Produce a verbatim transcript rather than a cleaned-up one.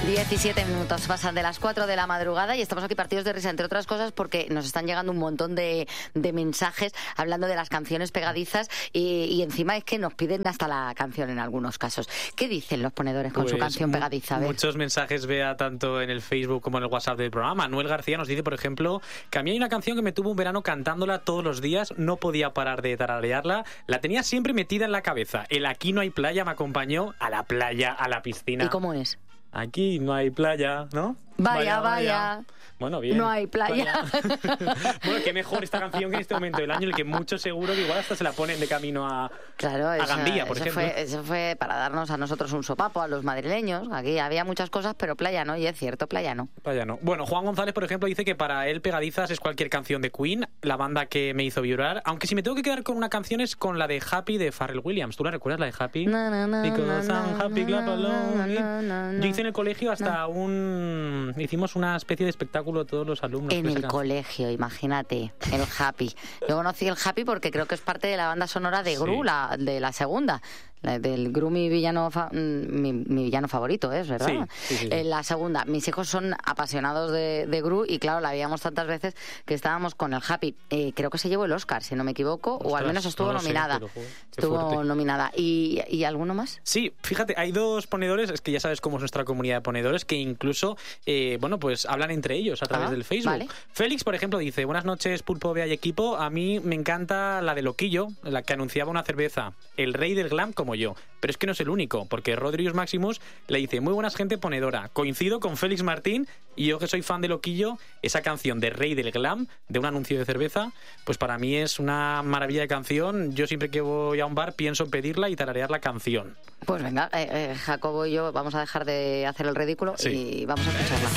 diecisiete minutos pasan de las cuatro de la madrugada y estamos aquí partidos de risa, entre otras cosas, porque nos están llegando un montón de, de mensajes hablando de las canciones pegadizas y, y encima es que nos piden hasta la canción en algunos casos. ¿Qué dicen los ponedores con pues, su canción pegadiza? A ver. Muchos mensajes, vea, tanto en el Facebook como en el WhatsApp del programa. Manuel García nos dice, por ejemplo, que a mí hay una canción que me tuvo un verano cantándola todos los días, no podía parar de tararearla, la tenía siempre metida en la cabeza. El Aquí no hay playa me acompañó a la playa, a la piscina. ¿Y cómo es? Aquí no hay playa, ¿no? Vaya, vaya. vaya. Bueno, bien. No hay playa. Bueno, qué mejor esta canción que en este momento del año, en el que muchos seguro que igual hasta se la ponen de camino a, claro, a eso, Gandía, por eso ejemplo. Fue, eso fue para darnos a nosotros un sopapo, a los madrileños. Aquí había muchas cosas, pero playa no, y es cierto, playa no. Playa no. Bueno, Juan González, por ejemplo, dice que para él pegadizas es cualquier canción de Queen, la banda que me hizo vibrar. Aunque si me tengo que quedar con una canción es con la de Happy de Pharrell Williams. ¿Tú la recuerdas, la de Happy? No, no, no, Because no, I'm happy, clap along. no, no, no, Yo hice en el colegio hasta no. un... Hicimos una especie de espectáculo todos los alumnos. En el colegio, imagínate, el Happy. Yo conocí el Happy porque creo que es parte de la banda sonora de Gru, sí. la, de la segunda. Del Gru, mi villano fa- mi, mi villano favorito, ¿es verdad? Sí, sí, sí, sí. En la segunda, mis hijos son apasionados de, de Gru y claro, la veíamos tantas veces que estábamos con el Happy. Eh, creo que se llevó el Oscar, si no me equivoco, Ostras, o al menos estuvo no nominada. Sé, estuvo fuerte. nominada. ¿Y, ¿Y alguno más? Sí, fíjate, hay dos ponedores, es que ya sabes cómo es nuestra comunidad de ponedores, que incluso, eh, bueno, pues hablan entre ellos a través ah, del Facebook. Vale. Félix, por ejemplo, dice, buenas noches, Pulpo, Bea y equipo, a mí me encanta la de Loquillo, la que anunciaba una cerveza, el rey del glam como yo. Pero es que no es el único, porque Rodrius Maximus le dice, muy buenas gente ponedora, coincido con Félix Martín y yo que soy fan de Loquillo, esa canción de Rey del Glam, de un anuncio de cerveza, pues para mí es una maravilla de canción. Yo siempre que voy a un bar pienso en pedirla y tararear la canción. Pues venga, eh, eh, Jacobo y yo vamos a dejar de hacer el ridículo sí. y vamos a escucharla.